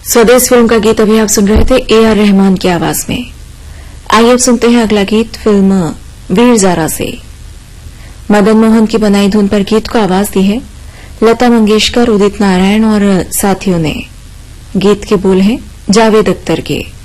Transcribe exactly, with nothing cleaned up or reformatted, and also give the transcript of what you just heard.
स्वदेश फिल्म का गीत अभी आप सुन रहे थे ए आर रहमान की आवाज में। आइए अब सुनते हैं अगला गीत फिल्म वीर ज़ारा से। मदन मोहन की बनाई धुन पर गीत को आवाज दी है लता मंगेशकर, उदित नारायण और साथियों ने। गीत के बोल हैं जावेद अख्तर के।